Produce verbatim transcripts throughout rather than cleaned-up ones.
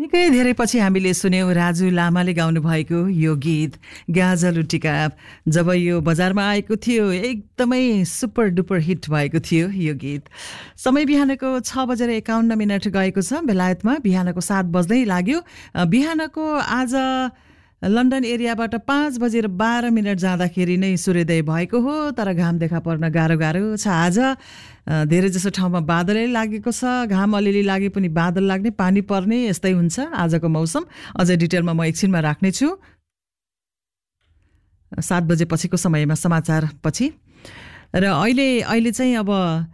निकै धेरै पछि हामीले सुन्यौं राजु लामाले गाउनु भएको यो गीत गाजल उटिका। जब यो बजारमा आएको थियो एकदमै सुपर डुपर हिट भएको थियो यो गीत। समय बिहानको छ बजेर एकाउन्न मिनट गएको छ बेलायतमा। बिहानको सात बज्दै लाग्यो। बिहानको आज लन्डन एरियाबाट पाँच बजेर बाह्र मिनट जाँदाखेरि नै सूर्योदय भएको हो, तर घाम देखा पर्न गाह्रो गाह्रो छ। आज धेरै जसो ठाउँमा बादलै लागेको छ। घाम अलिअलि लागे पनि बादल लाग्ने, पानी पर्ने, यस्तै हुन्छ आजको मौसम। अझै डिटेलमा म एकछिनमा राख्नेछु सात बजे पछिको समयमा, समाचार पछि। र अहिले अहिले चाहिँ अब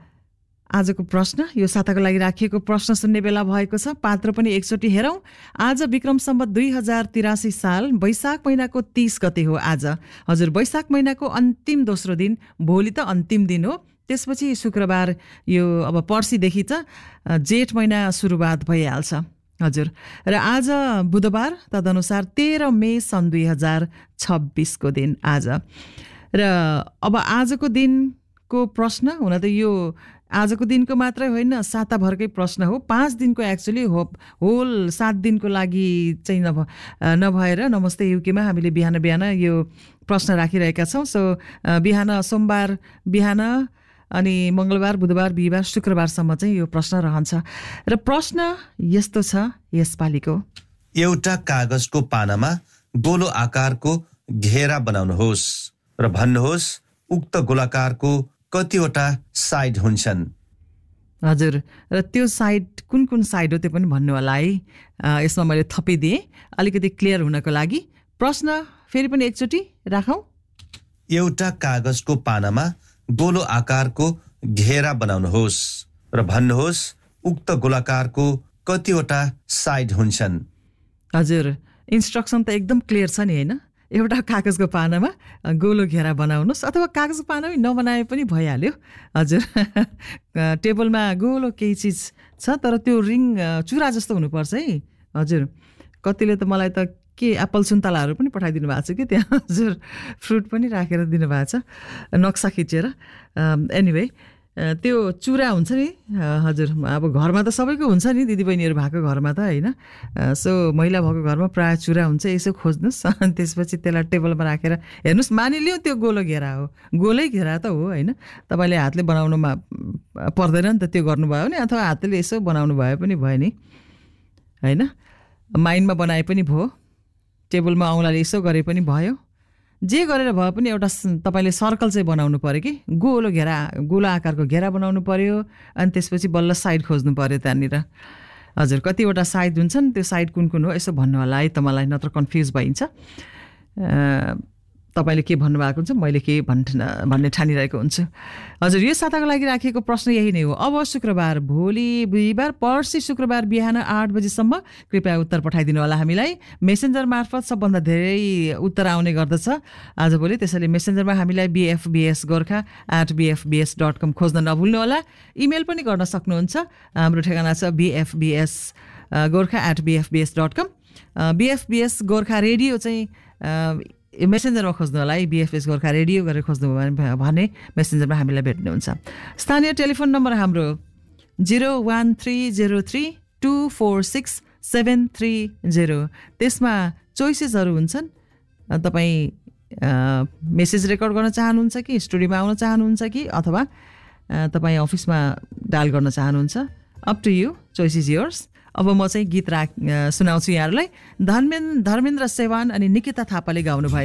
आजको प्रश्न, यो साताको लागि राखिएको प्रश्न सुन्ने बेला भएको छ। पात्र पनि एकचोटि हेरौँ। आज विक्रम सम्वत दुई हजार तिरासी साल वैशाख महिनाको तीस गते हो आज। हजुर, वैशाख महिनाको अन्तिम दोस्रो दिन, भोलि त अन्तिम दिन हो। त्यसपछि शुक्रबार, यो अब पर्सिदेखि त जेठ महिना सुरुवात भइहाल्छ। हजुर, र आज बुधबार, तदनुसार तेह्र मे सन् दुई हजार छब्बिसको दिन आज। र अब आजको दिनको प्रश्न, हुन त यो आजको दिनको मात्रै होइन, साताभरकै प्रश्न हो। पाँच दिनको एक्चुअली हो, होल सात दिनको लागि चाहिँ नभ नभएर नमस्ते युकेमा हामीले बिहान बिहान यो प्रश्न राखिरहेका छौँ। सो बिहान सोमबार बिहान, अनि मङ्गलबार, बुधबार, बिहिबार, शुक्रबारसम्म चाहिँ यो प्रश्न रहन्छ। र प्रश्न यस्तो छ यसपालिको। एउटा कागजको पानामा गोलो आकारको घेरा बनाउनुहोस् र भन्नुहोस् उक्त गोलाकारको कतिवटा साइड हुन्छन्। हजुर, र त्यो साइड कुन कुन साइड हो त्यो पनि भन्नु होला है। यसमा मैले थपिदिएँ अलिकति क्लियर हुनको लागि। प्रश्न फेरि पनि एकचोटि राखौँ। एउटा कागजको पानामा गोलो आकारको घेरा बनाउनुहोस् र भन्नुहोस् उक्त गोलाकारको कतिवटा साइड हुन्छन्। हजुर, इन्स्ट्रक्सन त एकदम क्लियर छ नि, होइन? एउटा कागजको पानामा गोलो घेरा बनाउनुहोस्, अथवा कागजको पानामै नबनाए पनि भइहाल्यो। हजुर, टेबलमा गोलो केही चिज छ, तर त्यो रिङ चुरा जस्तो हुनुपर्छ है। हजुर, कतिले त मलाई त के एप्पल सुन्तलाहरू पनि पठाइदिनु भएको छ कि त्यहाँ। हजुर, फ्रुट पनि राखेर दिनुभएको छ नक्सा खिचेर। एनिवे, त्यो चुरा हुन्छ नि। हजुर, अब घरमा त सबैको हुन्छ नि, दिदीबहिनीहरू भएको घरमा त, होइन? सो महिला भएको घरमा प्रायः चुरा हुन्छ। यसो खोज्नुहोस्, अनि त्यसपछि त्यसलाई टेबलमा राखेर हेर्नुहोस्। मानिलिउँ त्यो गोलो घेरा हो, गोलै घेरा त हो, होइन? तपाईँले हातले बनाउनुमा पर्दैन नि त त्यो गर्नुभयो भने, अथवा हातले यसो बनाउनु भए पनि भयो नि, होइन? माइन्डमा बनाए पनि भयो, टेबलमा औँलाले यसो गरे पनि भयो। जे गरेर भए पनि एउटा तपाईँले सर्कल चाहिँ बनाउनु पऱ्यो कि, गोलो घेरा, गोलो आकारको घेरा बनाउनु पऱ्यो। अनि त्यसपछि बल्ल साइड खोज्नु पऱ्यो त्यहाँनिर। हजुर, कतिवटा साइड हुन्छन्, त्यो साइड कुन कुन हो यसो भन्नु होला है त मलाई, नत्र कन्फ्युज भइन्छ। तपाईँले के भन्नुभएको हुन्छ, मैले के भन् भन्ने ठानिरहेको हुन्छु। हजुर, यो साताको लागि राखिएको प्रश्न यही नै हो। अब शुक्रबार, भोलि बिहिबार, पर्सि शुक्रबार बिहान आठ बजीसम्म कृपया उत्तर पठाइदिनु होला हामीलाई मेसेन्जर मार्फत। सबभन्दा धेरै उत्तर आउने गर्दछ आजभोलि, त्यसैले मेसेन्जरमा हामीलाई बिएफबिएस गोर्खा एट बिएफबिएस डट कम खोज्न नभुल्नु होला। इमेल पनि गर्न सक्नुहुन्छ। हाम्रो ठेगाना छ बिएफबिएस Gorkha at बिएफबिएस dot com. बिएफबिएस Gorkha radio चाहिँ मेसेन्जरमा खोज्नु होला है, बिएफएस गोर्खा रेडियो गरेर खोज्नु भने मेसेन्जरमा हामीलाई भेट्नुहुन्छ। स्थानीय टेलिफोन नम्बर हाम्रो zero one three zero three two four six seven three zero. त्यसमा चोइसेसहरू हुन्छन्। तपाईँ मेसेज रेकर्ड गर्न चाहनुहुन्छ कि स्टुडियोमा आउन चाहनुहुन्छ कि अथवा तपाईँ अफिसमा डायल गर्न चाहनुहुन्छ, up to you, choice is yours. अब म चाहिँ गीत राख सुनाउँछु यहाँहरूलाई। धर्मेन्द्र धर्मेन्द्र सेवान अनि निकिता थापाले गाउनु भएको